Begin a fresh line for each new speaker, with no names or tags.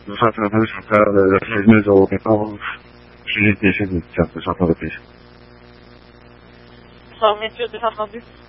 de toute façon, je me zéro maintenant, j'ai été chez nous, tiens, j'entends le plus.
Ça, mais tu as déjà entendu.